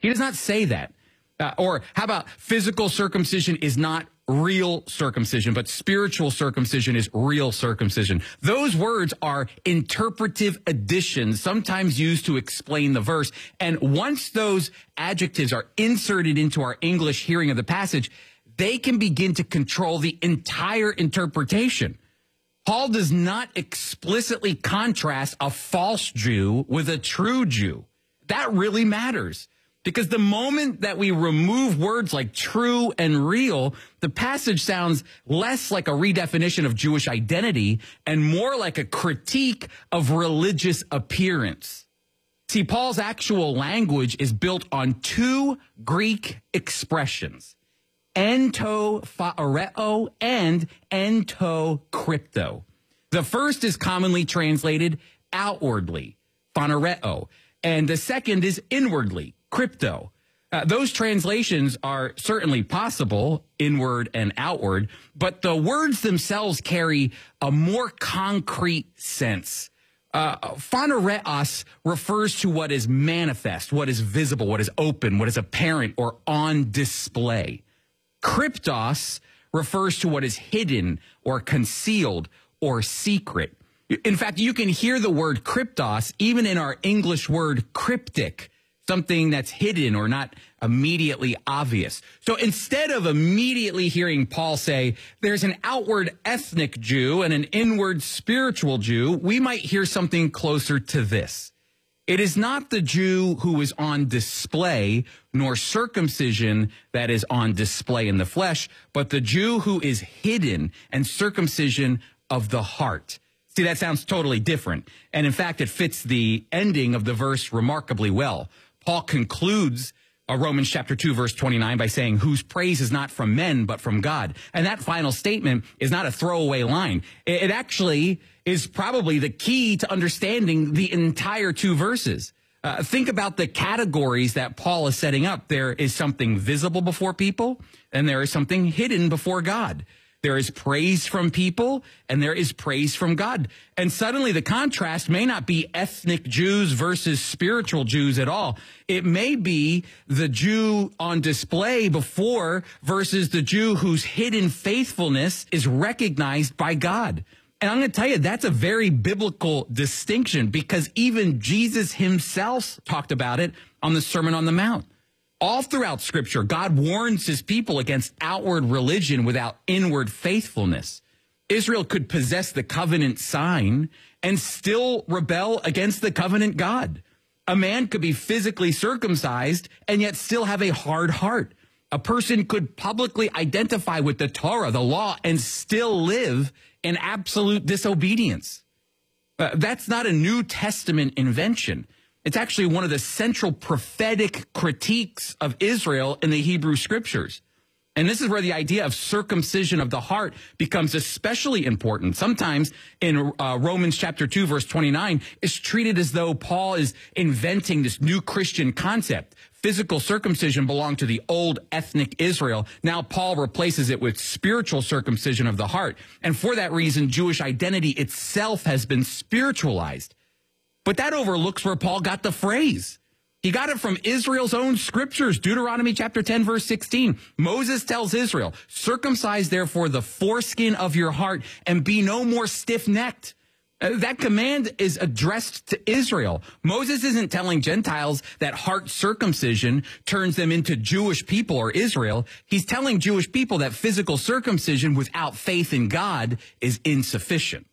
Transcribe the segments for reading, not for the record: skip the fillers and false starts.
He does not say that. Or how about physical circumcision is not real circumcision, but spiritual circumcision is real circumcision. Those words are interpretive additions, sometimes used to explain the verse. And once those adjectives are inserted into our English hearing of the passage, they can begin to control the entire interpretation. Paul does not explicitly contrast a false Jew with a true Jew. That really matters. Because the moment that we remove words like true and real, the passage sounds less like a redefinition of Jewish identity and more like a critique of religious appearance. See, Paul's actual language is built on two Greek expressions, ento phaereo and ento crypto. The first is commonly translated outwardly, phanereo, and the second is inwardly, crypto. Those translations are certainly possible, inward and outward, but the words themselves carry a more concrete sense. Phanereos refers to what is manifest, what is visible, what is open, what is apparent or on display. Kryptos refers to what is hidden or concealed or secret. In fact, you can hear the word kryptos even in our English word cryptic, something that's hidden or not immediately obvious. So instead of immediately hearing Paul say, there's an outward ethnic Jew and an inward spiritual Jew, we might hear something closer to this. It is not the Jew who is on display, nor circumcision that is on display in the flesh, but the Jew who is hidden and circumcision of the heart. See, that sounds totally different. And in fact, it fits the ending of the verse remarkably well. Paul concludes Romans chapter 2, verse 29 by saying, whose praise is not from men, but from God. And that final statement is not a throwaway line. It actually is probably the key to understanding the entire two verses. Think about the categories that Paul is setting up. There is something visible before people, and there is something hidden before God. There is praise from people, and there is praise from God. And suddenly the contrast may not be ethnic Jews versus spiritual Jews at all. It may be the Jew on display before versus the Jew whose hidden faithfulness is recognized by God. And I'm going to tell you, that's a very biblical distinction because even Jesus himself talked about it on the Sermon on the Mount. All throughout Scripture, God warns his people against outward religion without inward faithfulness. Israel could possess the covenant sign and still rebel against the covenant God. A man could be physically circumcised and yet still have a hard heart. A person could publicly identify with the Torah, the law, and still live in absolute disobedience. That's not a New Testament invention. It's actually one of the central prophetic critiques of Israel in the Hebrew Scriptures. And this is where the idea of circumcision of the heart becomes especially important. Sometimes in Romans chapter 2, verse 29, it's treated as though Paul is inventing this new Christian concept. Physical circumcision belonged to the old ethnic Israel. Now Paul replaces it with spiritual circumcision of the heart. And for that reason, Jewish identity itself has been spiritualized. But that overlooks where Paul got the phrase. He got it from Israel's own scriptures, Deuteronomy chapter 10, verse 16. Moses tells Israel, circumcise therefore the foreskin of your heart and be no more stiff-necked. That command is addressed to Israel. Moses isn't telling Gentiles that heart circumcision turns them into Jewish people or Israel. He's telling Jewish people that physical circumcision without faith in God is insufficient.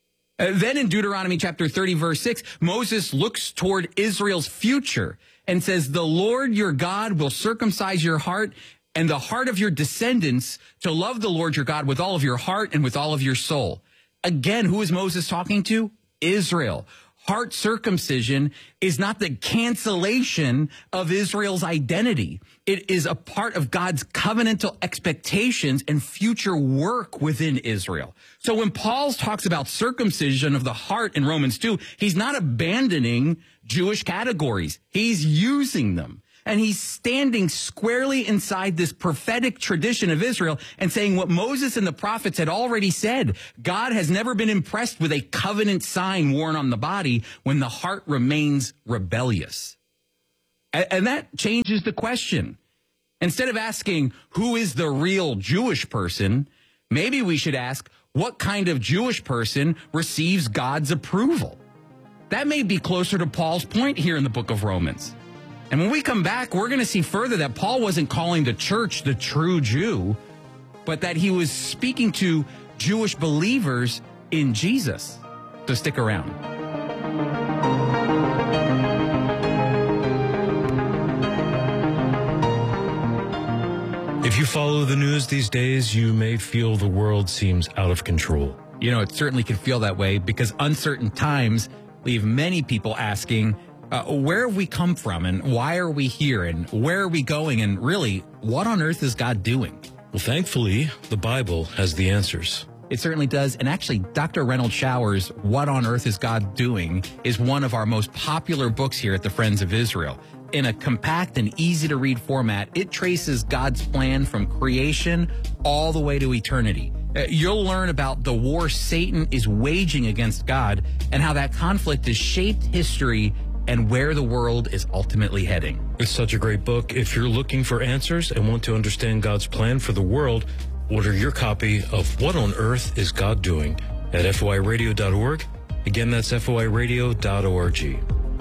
Then in Deuteronomy chapter 30, verse 6, Moses looks toward Israel's future and says, the Lord your God will circumcise your heart and the heart of your descendants to love the Lord your God with all of your heart and with all of your soul. Again, who is Moses talking to? Israel. Heart circumcision is not the cancellation of Israel's identity. It is a part of God's covenantal expectations and future work within Israel. So when Paul talks about circumcision of the heart in Romans 2, he's not abandoning Jewish categories. He's using them. And he's standing squarely inside this prophetic tradition of Israel and saying what Moses and the prophets had already said. God has never been impressed with a covenant sign worn on the body when the heart remains rebellious. And that changes the question. Instead of asking, who is the real Jewish person, maybe we should ask, what kind of Jewish person receives God's approval? That may be closer to Paul's point here in the book of Romans. And when we come back, we're going to see further that Paul wasn't calling the church the true Jew, but that he was speaking to Jewish believers in Jesus. So stick around. If you follow the news these days, you may feel the world seems out of control. You know, it certainly can feel that way because uncertain times leave many people asking, where have we come from and why are we here and where are we going and really, what on earth is God doing? Well, thankfully, the Bible has the answers. It certainly does. And actually, Dr. Reynolds Shower's What on Earth is God Doing is one of our most popular books here at the Friends of Israel. In a compact and easy to read format, it traces God's plan from creation all the way to eternity. You'll learn about the war Satan is waging against God and how that conflict has shaped history and where the world is ultimately heading. It's such a great book. If you're looking for answers and want to understand God's plan for the world, order your copy of What on Earth is God Doing at foiradio.org. Again, that's foiradio.org.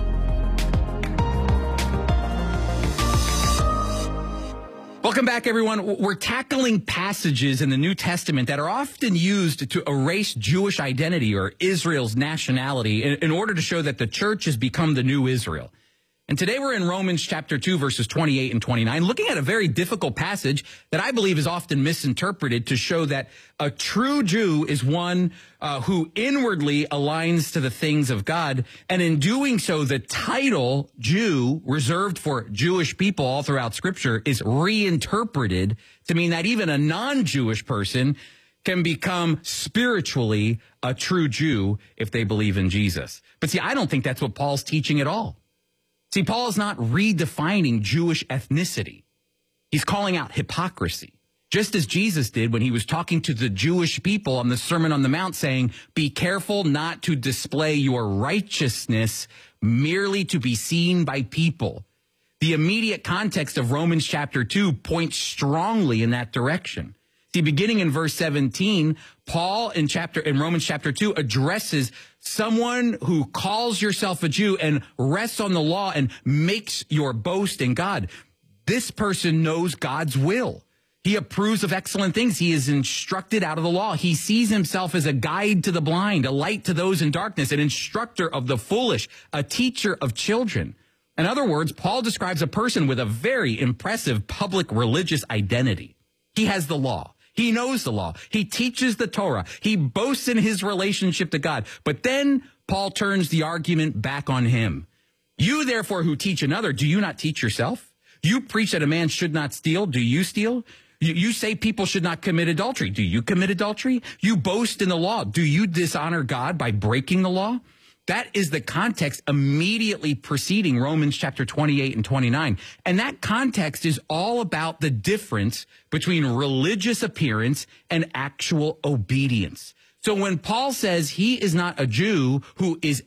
Welcome back, everyone. We're tackling passages in the New Testament that are often used to erase Jewish identity or Israel's nationality in order to show that the church has become the new Israel. And today we're in Romans chapter 2, verses 28 and 29, looking at a very difficult passage that I believe is often misinterpreted to show that a true Jew is one who inwardly aligns to the things of God. And in doing so, the title Jew, reserved for Jewish people all throughout Scripture, is reinterpreted to mean that even a non-Jewish person can become spiritually a true Jew if they believe in Jesus. But see, I don't think that's what Paul's teaching at all. See, Paul is not redefining Jewish ethnicity. He's calling out hypocrisy, just as Jesus did when he was talking to the Jewish people on the Sermon on the Mount saying, be careful not to display your righteousness merely to be seen by people. The immediate context of Romans chapter 2 points strongly in that direction. See, beginning in verse 17, Paul in Romans chapter 2 addresses someone who calls yourself a Jew and rests on the law and makes your boast in God. This person knows God's will. He approves of excellent things. He is instructed out of the law. He sees himself as a guide to the blind, a light to those in darkness, an instructor of the foolish, a teacher of children. In other words, Paul describes a person with a very impressive public religious identity. He has the law. He knows the law. He teaches the Torah. He boasts in his relationship to God. But then Paul turns the argument back on him. You, therefore, who teach another, do you not teach yourself? You preach that a man should not steal. Do you steal? You say people should not commit adultery. Do you commit adultery? You boast in the law. Do you dishonor God by breaking the law? That is the context immediately preceding Romans chapter 28 and 29. And that context is all about the difference between religious appearance and actual obedience. So when Paul says he is not a Jew who is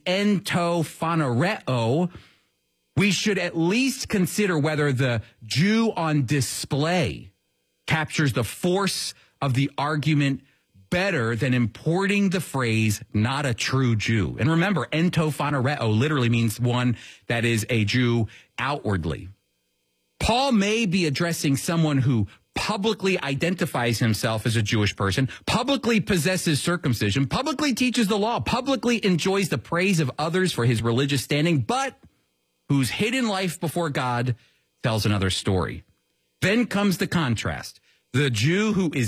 entophanereo, we should at least consider whether the Jew on display captures the force of the argument better than importing the phrase, not a true Jew. And remember, entophanereo literally means one that is a Jew outwardly. Paul may be addressing someone who publicly identifies himself as a Jewish person, publicly possesses circumcision, publicly teaches the law, publicly enjoys the praise of others for his religious standing, but whose hidden life before God tells another story. Then comes the contrast. The Jew who is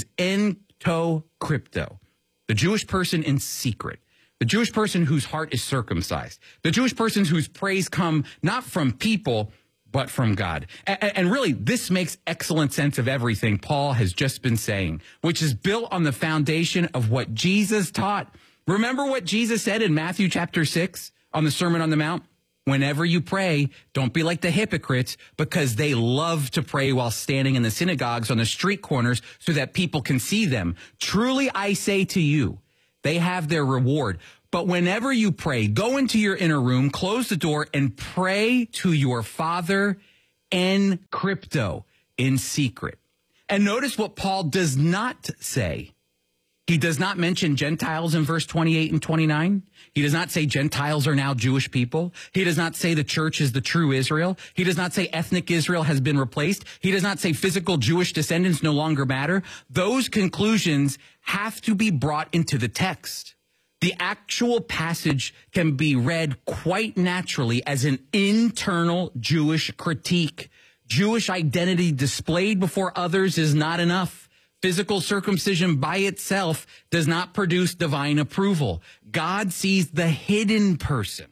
crypto, the Jewish person in secret, the Jewish person whose heart is circumcised, the Jewish person whose praise come not from people, but from God. And really, this makes excellent sense of everything Paul has just been saying, which is built on the foundation of what Jesus taught. Remember what Jesus said in Matthew chapter 6 on the Sermon on the Mount? Whenever you pray, don't be like the hypocrites, because they love to pray while standing in the synagogues on the street corners so that people can see them. Truly, I say to you, they have their reward. But whenever you pray, go into your inner room, close the door, and pray to your Father en crypto, in secret. And notice what Paul does not say. He does not mention Gentiles in verse 28 and 29. He does not say Gentiles are now Jewish people. He does not say the church is the true Israel. He does not say ethnic Israel has been replaced. He does not say physical Jewish descendants no longer matter. Those conclusions have to be brought into the text. The actual passage can be read quite naturally as an internal Jewish critique. Jewish identity displayed before others is not enough. Physical circumcision by itself does not produce divine approval. God sees the hidden person.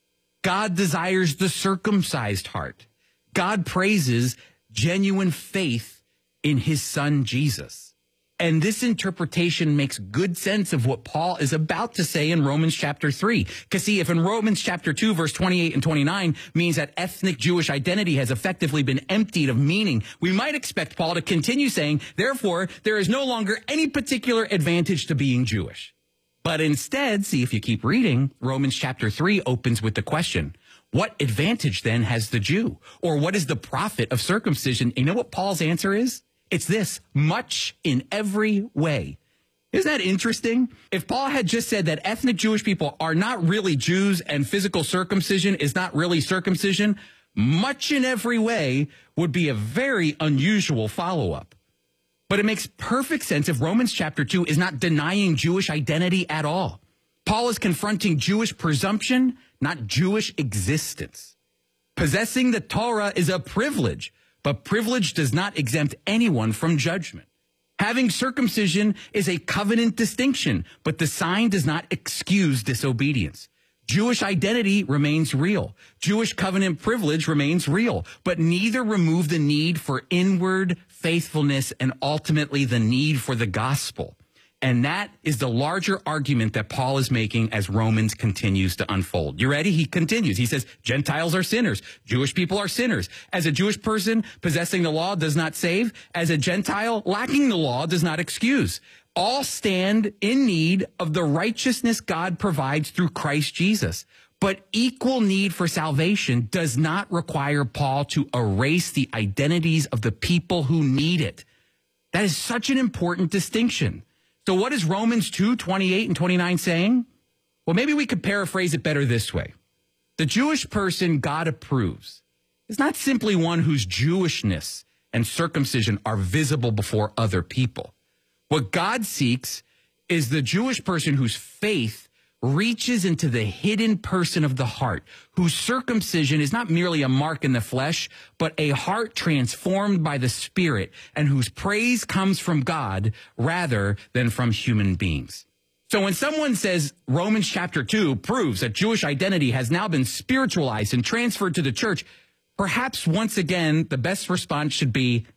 God desires the circumcised heart. God praises genuine faith in his son, Jesus. And this interpretation makes good sense of what Paul is about to say in Romans chapter 3. Because see, if in Romans chapter 2, verse 28 and 29 means that ethnic Jewish identity has effectively been emptied of meaning, we might expect Paul to continue saying, therefore, there is no longer any particular advantage to being Jewish. But instead, see, if you keep reading, Romans chapter 3 opens with the question, what advantage then has the Jew? Or what is the profit of circumcision? You know what Paul's answer is? It's this, much in every way. Isn't that interesting? If Paul had just said that ethnic Jewish people are not really Jews and physical circumcision is not really circumcision, much in every way would be a very unusual follow-up. But it makes perfect sense if Romans chapter 2 is not denying Jewish identity at all. Paul is confronting Jewish presumption, not Jewish existence. Possessing the Torah is a privilege, but privilege does not exempt anyone from judgment. Having circumcision is a covenant distinction, but the sign does not excuse disobedience. Jewish identity remains real. Jewish covenant privilege remains real, but neither remove the need for inward faithfulness and ultimately the need for the gospel. And that is the larger argument that Paul is making as Romans continues to unfold. You ready? He continues. He says, Gentiles are sinners. Jewish people are sinners. As a Jewish person, possessing the law does not save. As a Gentile, lacking the law does not excuse. All stand in need of the righteousness God provides through Christ Jesus. But equal need for salvation does not require Paul to erase the identities of the people who need it. That is such an important distinction. So what is Romans 2, 28 and 29 saying? Well, maybe we could paraphrase it better this way. The Jewish person God approves is not simply one whose Jewishness and circumcision are visible before other people. What God seeks is the Jewish person whose faith reaches into the hidden person of the heart, whose circumcision is not merely a mark in the flesh, but a heart transformed by the Spirit, and whose praise comes from God rather than from human beings. So when someone says Romans chapter 2 proves that Jewish identity has now been spiritualized and transferred to the church, perhaps once again, the best response should be,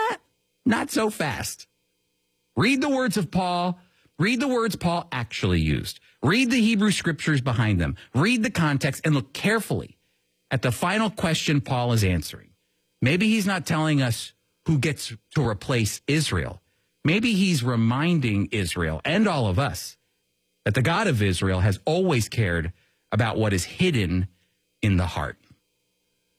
not so fast. Read the words of Paul. Read the words Paul actually used. Read the Hebrew scriptures behind them. Read the context and look carefully at the final question Paul is answering. Maybe he's not telling us who gets to replace Israel. Maybe he's reminding Israel and all of us that the God of Israel has always cared about what is hidden in the heart.